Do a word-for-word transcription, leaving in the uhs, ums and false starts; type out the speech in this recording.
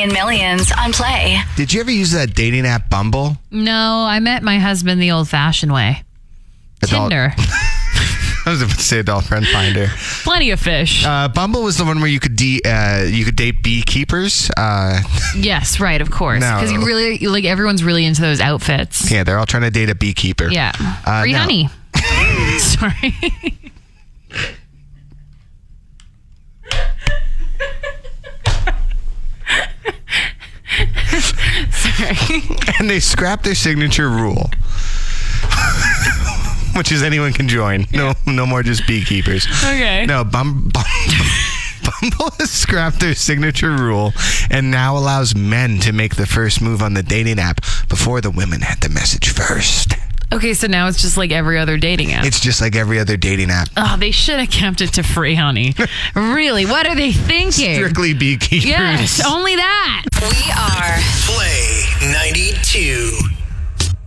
win millions on Play. Did you ever use that dating app Bumble? No, I met my husband the old-fashioned way. Adult- Tinder. I was about to say adult friend finder. Plenty of fish. Uh, Bumble was the one where you could de- uh, you could date beekeepers. Uh, yes, right, of course. No. Because you really, like, everyone's really into those outfits. yeah, they're all trying to date a beekeeper. Yeah. Uh, Free no. honey. Sorry. Sorry. And they scrapped their signature rule. Which is anyone can join. No, no more just beekeepers. Okay. No, bum, bum, Bumble has scrapped their signature rule and now allows men to make the first move on the dating app before the women had the message first. Okay, so now it's just like every other dating app. It's just like every other dating app. Oh, they should have kept it to free honey. Really? What are they thinking? Strictly beekeepers. Yes, only that. We are Play ninety-two.